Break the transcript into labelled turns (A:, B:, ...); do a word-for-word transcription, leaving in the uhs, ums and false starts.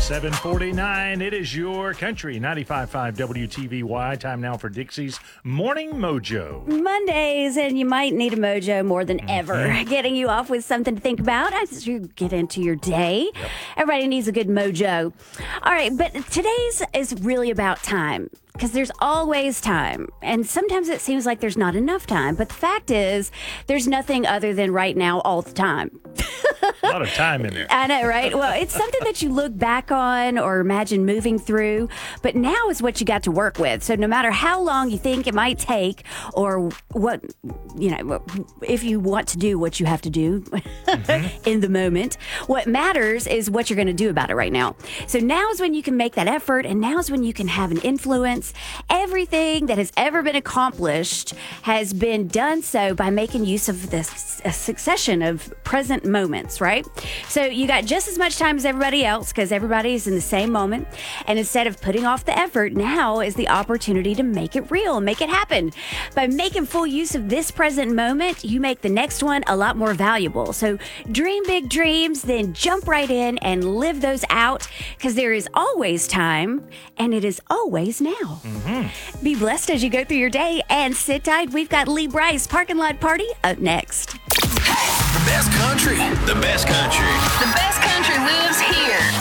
A: seven forty-nine. It is your country, ninety-five point five W T V Y. Time now for Dixie's Morning Mojo.
B: Mondays, and you might need a mojo more than mm-hmm. ever. Getting you off with something to think about as you get into your day. Yep. Everybody needs a good mojo. All right, but today's is really about time. Because there's always time. And sometimes it seems like there's not enough time. But the fact is, there's nothing other than right now all the time.
A: A lot of time in there.
B: I know, right? Well, it's something that you look back on or imagine moving through. But now is what you got to work with. So no matter how long you think it might take or what, you know, if you want to do what you have to do mm-hmm. in the moment, what matters is what you're going to do about it right now. So now is when you can make that effort. And now is when you can have an influence. Everything that has ever been accomplished has been done so by making use of this a succession of present moments, right? So you got just as much time as everybody else because everybody is in the same moment. And instead of putting off the effort, now is the opportunity to make it real, make it happen. By making full use of this present moment, you make the next one a lot more valuable. So dream big dreams, then jump right in and live those out because there is always time and it is always now. Mm-hmm. Be blessed as you go through your day and sit tight. We've got Lee Brice Parking Lot Party up next.
C: The best country. The best country.
D: The best country lives here.